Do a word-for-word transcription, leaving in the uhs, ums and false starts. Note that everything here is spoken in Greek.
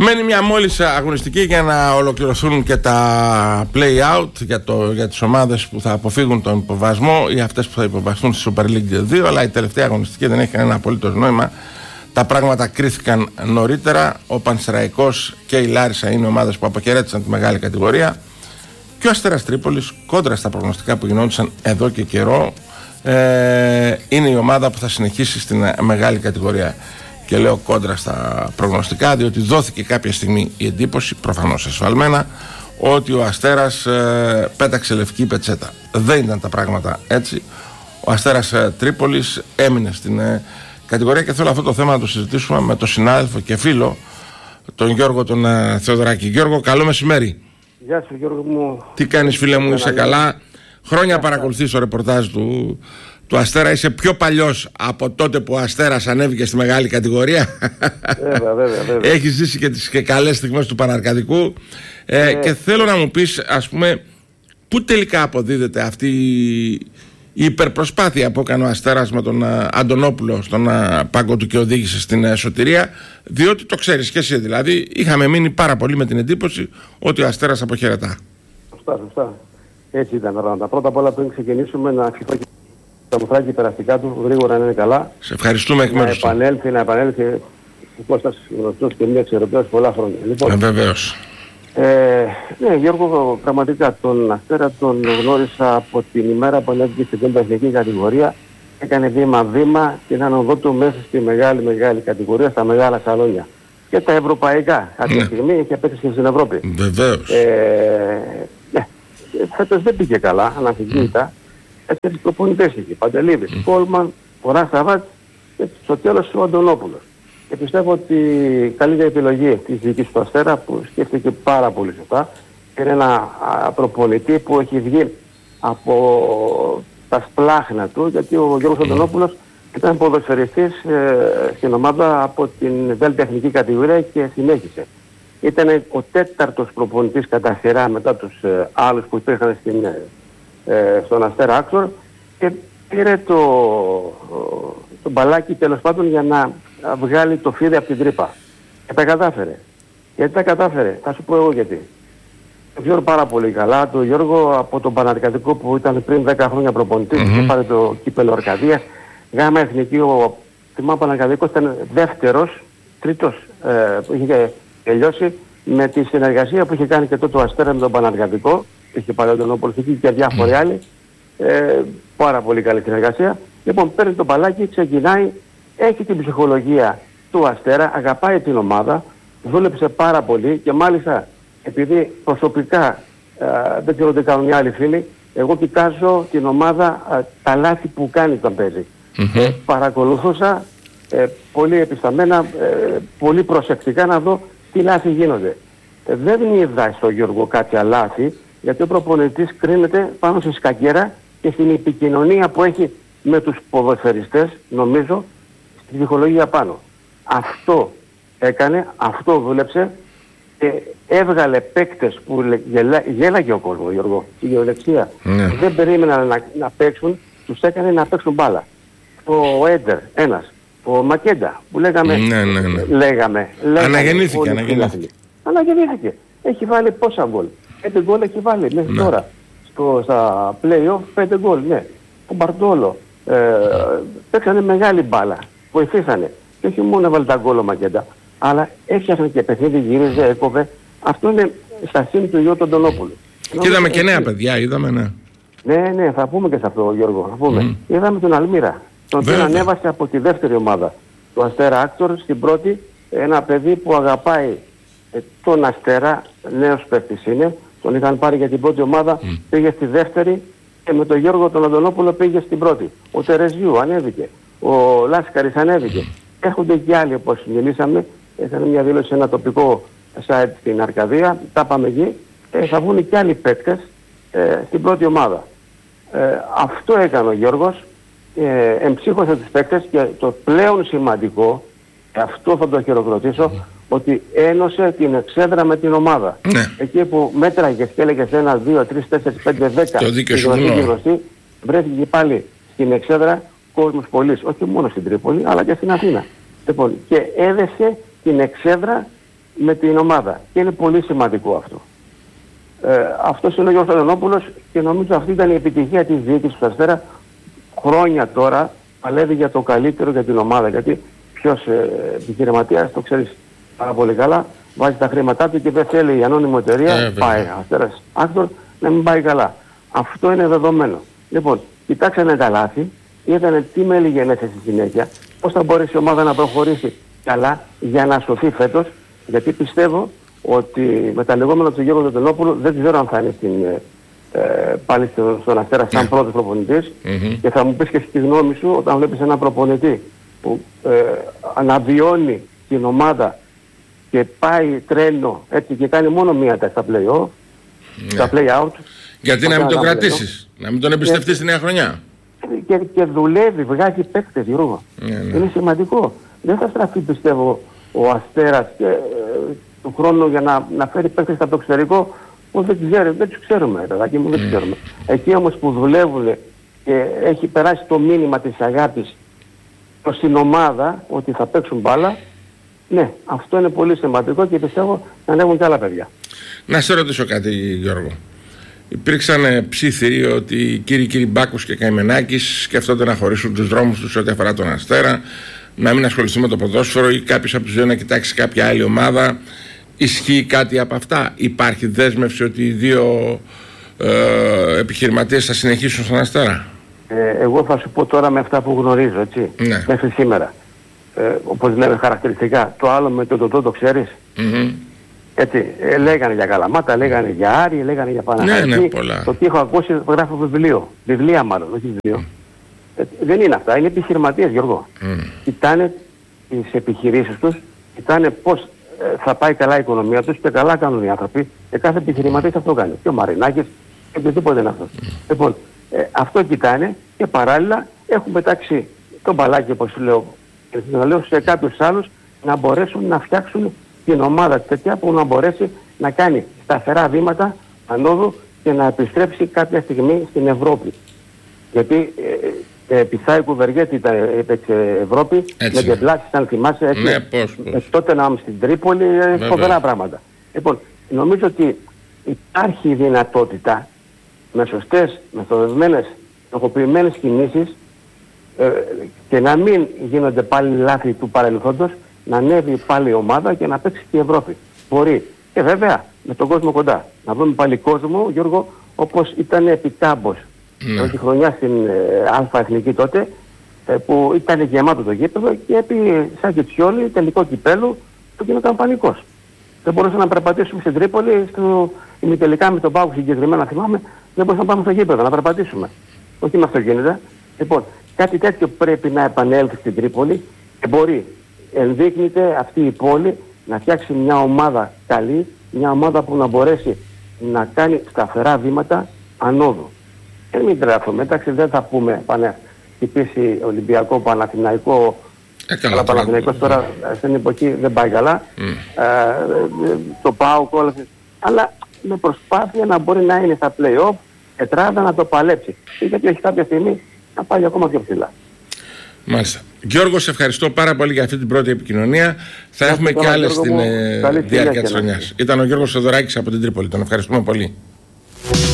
Μένει μια μόλις αγωνιστική για να ολοκληρωθούν και τα play-out για, το, για τις ομάδες που θα αποφύγουν τον υποβασμό ή αυτές που θα υποβαστούν στη Super League δύο, αλλά η τελευταία αγωνιστική δεν έχει κανένα απολύτως νόημα. Τα πράγματα κρίθηκαν νωρίτερα. Ο Πανσεραϊκός και η Λάρισα είναι ομάδες που αποχαιρέτησαν τη μεγάλη κατηγορία και ο Αστέρας Τρίπολης, κόντρα στα προγνωστικά που γινόντουσαν εδώ και καιρό, ε, είναι η ομάδα που θα συνεχίσει στην μεγάλη κατηγορία. Και λέω κόντρα στα προγνωστικά, διότι δόθηκε κάποια στιγμή η εντύπωση, προφανώς εσφαλμένα, ότι ο Αστέρας ε, πέταξε λευκή πετσέτα. Δεν ήταν τα πράγματα έτσι. Ο Αστέρας ε, Τρίπολης έμεινε στην ε, κατηγορία και θέλω αυτό το θέμα να το συζητήσουμε με τον συνάδελφο και φίλο, τον Γιώργο τον ε, Θεοδωράκη. Γιώργο, καλό μεσημέρι. Γεια σου Γιώργο μου. Τι κάνεις φίλε μου, είσαι καλά? Χρόνια παρακολουθείς το ρεπορτάζ του, του Αστέρα. Είσαι πιο παλιός από τότε που ο Αστέρας ανέβηκε στη μεγάλη κατηγορία. Βέβαια, βέβαια, βέβαια. Έχεις ζήσει και τις και καλές στιγμές του Παναρκαδικού. ε, ε, Και θέλω να μου πεις, ας πούμε, πού τελικά αποδίδεται αυτή η υπερπροσπάθεια που έκανε ο Αστέρας με τον uh, Αντωνόπουλο στον uh, πάγκο του και οδήγησε στην uh, σωτηρία. Διότι το ξέρεις και εσύ, δηλαδή είχαμε μείνει πάρα πολύ με την εντύπωση ότι ο Αστέρας αποχαιρετά. Σωστά, σωστά. Έτσι ήταν τα πράγματα. Πρώτα απ' όλα πριν ξεκινήσουμε να ευχηθώ και τα μουθράκια περαστικά του γρήγορα να είναι καλά. Σε ευχαριστούμε εκ μέρους του. Να επανέλθει, να επανέλθει ο Κώστας γνωστός και μια εξαιρετικός πολλά χρόνια. Λοιπόν, ε, βεβαίως. Ε, ναι, Γιώργο, πραγματικά τον Αστέρα τον γνώρισα από την ημέρα που ανέβηκε στην πέμπτη εθνική κατηγορία. Έκανε βήμα-βήμα και ήταν οδό του μέσα στη μεγάλη μεγάλη κατηγορία, στα μεγάλα σαλόνια. Και τα ευρωπαϊκά. Κάποια ναι. στιγμή είχε παίξει και στην Ευρώπη. Βεβαίως. Ε, ναι, φέτος δεν πήγε καλά, αναμφισβήτητα. Τέσσερις προπονητές είχε. Παντελίδης, mm. Κόλμαν, Φορά Σαββάτ και στο τέλος ο Αντωνόπουλος. Και πιστεύω ότι η καλύτερη επιλογή της δικής του Αστέρα που σκέφτηκε πάρα πολύ σωστά είναι ένα προπονητή που έχει βγει από τα σπλάχνα του, γιατί ο Γιώργος mm. Αντωνόπουλος ήταν ποδοσφαιριστής ε, στην ομάδα από την Δέλτα Εθνική κατηγορία και συνέχισε. Ήταν ο τέταρτος προπονητής κατά σειρά μετά τους ε, άλλους που υπήρχαν στην, ε, στον Αστέρα Άξορ και πήρε το, το μπαλάκι τέλος πάντων για να βγάλει το φίδι από την τρύπα. Και τα κατάφερε. Γιατί τα κατάφερε, θα σου πω εγώ γιατί. Το ξέρω πάρα πολύ καλά. Το Γιώργο από τον Παναρκαδικό που ήταν πριν δέκα χρόνια προπονητής mm-hmm. και πάρε το κύπελο Αρκαδίας. Γάμα εθνική, ο θυμάμαι Παναρκαδικός ήταν δεύτερος, τρίτος ε, που είχε τελειώσει με τη συνεργασία που είχε κάνει και τότε ο Αστέρα με τον Παναρκαδικό. Είχε πάρει τον Οπολθική και διάφοροι mm. άλλοι. Ε, πάρα πολύ καλή συνεργασία. Λοιπόν, παίρνει το μπαλάκι, ξεκινάει, έχει την ψυχολογία του Αστέρα, αγαπάει την ομάδα, δούλεψε πάρα πολύ και μάλιστα επειδή προσωπικά ε, δεν ξέρω τι κάνουν οι άλλοι φίλοι, εγώ κοιτάζω την ομάδα ε, τα λάθη που κάνει όταν παίζει. Mm-hmm. Ε, παρακολουθούσα ε, πολύ επισταμμένα, ε, πολύ προσεκτικά να δω τι λάθη γίνονται. Ε, δεν είδα στο Γιώργο κάποια λάθη, γιατί ο προπονητής κρίνεται πάνω στη σκακέρα και στην επικοινωνία που έχει με τους ποδοσφαιριστές, νομίζω, στη ψυχολογία πάνω. Αυτό έκανε, αυτό δούλεψε και έβγαλε παίκτες που γελά, γέλαγε ο κόσμος, Γιώργο, η γεωδεξία. Mm. Δεν περίμεναν να, να παίξουν, τους έκανε να παίξουν μπάλα. Ο Έντερ, ένας. Ο Μακέντα, που λέγαμε, ναι, ναι, ναι. λέγαμε, λέγαμε αναγεννήθηκε, αναγεννήθηκε. Αναγεννήθηκε. Έχει βάλει πόσα γκολ. Πέντε γκολ έχει βάλει μέχρι ναι. τώρα. Στο, στα play-off πέντε γκολ, ναι. Ο Μπαρτόλο. Ε, παίξανε μεγάλη μπάλα. Βοηθήσανε. Και όχι μόνο έβαλε τα γκολ ο Μακέντα, αλλά έφτιαξαν και παιχνίδι, γύριζε, έκοβε. Αυτό είναι στα σύν του Ιώτου Αντωνόπουλου. Και είδαμε και νέα παιδιά, είδαμε, ναι. Ναι, ναι, θα πούμε και σε αυτό, Γιώργο. Θα πούμε. Mm. Είδαμε τον Αλμύρα. Τον οποίο ανέβασε από τη δεύτερη ομάδα του Αστέρα Άκτορ στην πρώτη. Ένα παιδί που αγαπάει ε, τον Αστέρα, νέος παίκτης είναι. Τον είχαν πάρει για την πρώτη ομάδα, mm. πήγε στη δεύτερη και με τον Γιώργο τον Αντωνόπουλο πήγε στην πρώτη. Ο Τερεζιού ανέβηκε. Ο Λάσκαρης ανέβηκε. Mm. Έχονται και άλλοι όπως μιλήσαμε. Έκανε μια δήλωση σε ένα τοπικό site στην Αρκαδία. Τα πάμε εκεί. Ε, θα βγουν και άλλοι παίκτες ε, στην πρώτη ομάδα. Ε, αυτό έκανε ο Γιώργος. Ε, εμψύχωσε τους παίκτες και το πλέον σημαντικό, αυτό θα το χειροκροτήσω, mm. ότι ένωσε την εξέδρα με την ομάδα. Ναι. Εκεί που μέτραγες και έλεγες ένα, δύο, τρία, τέσσερα, πέντε, δέκα και γνωστή, βρέθηκε πάλι στην εξέδρα κόσμος πολλής, όχι μόνο στην Τρίπολη αλλά και στην Αθήνα. Λοιπόν, και έδεσε την εξέδρα με την ομάδα. Και είναι πολύ σημαντικό αυτό. Ε, αυτός είναι ο Γιώργος Αντωνόπουλος και νομίζω αυτή ήταν η επιτυχία της διοίκησης του Αστέρα. Χρόνια τώρα παλεύει για το καλύτερο για την ομάδα. Γιατί ποιος ε, επιχειρηματίας, το ξέρεις πάρα πολύ καλά, βάζει τα χρήματά του και δεν θέλει η ανώνυμη εταιρεία, ε, πάει Αστέρας Άκτορ, να μην πάει καλά. Αυτό είναι δεδομένο. Λοιπόν, κοιτάξανε τα λάθη, είδανε τι μέλη γενέσε στη συνέχεια, πώς θα μπορέσει η ομάδα να προχωρήσει καλά για να σωθεί φέτος, γιατί πιστεύω ότι με τα λεγόμενα του Γιώργου Αντωνόπουλου δεν ξέρω αν θα είναι στην, ε, πάλι στο, στον Αστέρα σαν yeah. πρώτος προπονητής mm-hmm. και θα μου πεις και στη γνώμη σου όταν βλέπεις έναν προπονητή που ε, αναβιώνει την ομάδα και πάει τρένο έτσι και κάνει μόνο μία τα στα play-off, yeah. στα play-out. Γιατί να μην τον κρατήσεις, να μην τον εμπιστευτείς στη νέα χρονιά. Και, και δουλεύει, βγάζει παίκτες, Γιώργο. Yeah, yeah. Είναι σημαντικό. Δεν θα στραφεί πιστεύω ο Αστέρας και, ε, του χρόνου για να, να φέρει παίκτες από το εξωτερικό που δεν, ξέρει, δεν τους ξέρουμε, παιδάκι μου, δεν τους ξέρουμε. Εκεί όμως που δουλεύουν και έχει περάσει το μήνυμα της αγάπης προς την ομάδα ότι θα παίξουν μπάλα, ναι, αυτό είναι πολύ σημαντικό και πιστεύω να ανέβουν και άλλα παιδιά. Να σε ρωτήσω κάτι, Γιώργο. Υπήρξαν ψήθυροι ότι οι κύριοι Κυριμπάκους και Καημενάκης σκέφτονται να χωρίσουν τους δρόμους τους ό,τι αφορά τον Αστέρα, να μην ασχοληθούν με το ποδόσφαιρο ή κάποιος από τους δύο να κοιτάξει κάποια άλλη ομάδα. Ισχύει κάτι από αυτά? Υπάρχει δέσμευση ότι οι δύο ε, επιχειρηματίες θα συνεχίσουν στον Αστέρα? Ε, εγώ θα σου πω τώρα με αυτά που γνωρίζω, έτσι, ναι. μέχρι σήμερα. Ε, όπως λέμε χαρακτηριστικά, το άλλο με το τοτό το ξέρεις. Mm-hmm. Έτσι, ε, λέγανε για Καλαμάτα, λέγανε για Άρη, λέγανε για Παναθηναϊκή. Ναι, ναι, πολλά. Το τι έχω ακούσει γράφω βιβλίο. Βιβλία μάλλον, όχι βιβλίο. Ε, δεν είναι αυτά, είναι επιχειρηματίες, Γιώργο. Mm. Κοιτάνε τις επιχειρήσεις τους, κοιτάνε πώς ε, θα πάει καλά η οικονομία τους και καλά κάνουν οι άνθρωποι και κάθε επιχειρηματίας αυτό κάνει. Και ο Μαρινάκης και οτιδήποτε είναι αυτό. Mm. Λοιπόν, ε, αυτό κοιτάνε και παράλληλα έχουν πετάξει το μπαλάκι, όπως λέω, λέω σε κάποιους άλλους να μπορέσουν να φτιάξουν την ομάδα τέτοια που να μπορέσει να κάνει σταθερά βήματα ανόδου και να επιστρέψει κάποια στιγμή στην Ευρώπη. Γιατί ε, ε, Πιθάει Κουβεργέτη ήταν έπαιξε Ευρώπη, έτσι. Με Γεμπλάσεις αν θυμάσαι, έτσι, ναι, πώς, πώς. τότε να είμαι στην Τρίπολη, φοβερά πράγματα. Λοιπόν, νομίζω ότι υπάρχει δυνατότητα με σωστές, μεθοδευμένες, στοχοποιημένες κινήσεις ε, και να μην γίνονται πάλι λάθη του παρελθόντος, να ανέβει πάλι η ομάδα και να παίξει και η Ευρώπη. Μπορεί. Και βέβαια με τον κόσμο κοντά. Να βρούμε πάλι κόσμο, Γιώργο, όπως ήταν επί Κάμπος. Ναι. Τη χρονιά στην ε, Αλφα Εθνική τότε, ε, που ήταν γεμάτο το γήπεδο και επί σαν και Τσιόλι, τελικό κυπέλου, το γινόταν πανικός. Δεν μπορούσαμε να περπατήσουμε στην Τρίπολη, στο ημιτελικά με τον Πάοκ συγκεκριμένα θυμάμαι, δεν μπορούσαμε να πάμε στο γήπεδο, να περπατήσουμε. Όχι με αυτοκίνητα. Λοιπόν, κάτι τέτοιο πρέπει να επανέλθει στην Τρίπολη και μπορεί. Ενδείκνυται αυτή η πόλη να φτιάξει μια ομάδα καλή, μια ομάδα που να μπορέσει να κάνει σταθερά βήματα ανόδου. Και μην τρέφουμε, εντάξει, δεν θα πούμε πάνε χτυπήσει Ολυμπιακό, Παναθηναϊκό, ε, αλλά Παναθηναϊκός τώρα στην εποχή δεν πάει καλά, mm. ε, το ΠΑΟΚ όλα αυτά, αλλά με προσπάθεια να μπορεί να είναι στα play-off, τετράδα να το παλέψει. Γιατί έχει κάποια στιγμή να πάει ακόμα πιο ψηλά. Μάλιστα. Γιώργο, σε ευχαριστώ πάρα πολύ για αυτή την πρώτη επικοινωνία. Θα Έχει έχουμε και άλλες στην ε, διάρκεια της χρονιάς. Ήταν ο Γιώργος Θεοδωράκης από την Τρίπολη. Τον ευχαριστούμε πολύ.